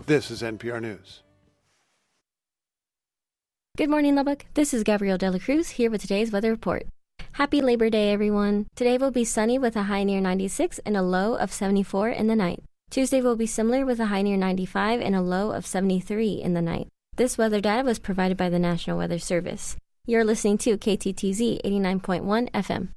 This is NPR News. Good morning, Lubbock. This is Gabrielle Dela Cruz here with today's weather report. Happy Labor Day, everyone. Today will be sunny with a high near 96 and a low of 74 in the night. Tuesday will be similar with a high near 95 and a low of 73 in the night. This weather data was provided by the National Weather Service. You're listening to KTTZ 89.1 FM.